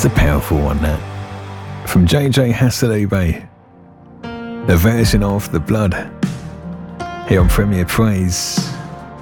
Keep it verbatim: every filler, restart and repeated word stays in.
It's a powerful one, that. From J J Hasselube, the version of The Blood, here on Premier Praise.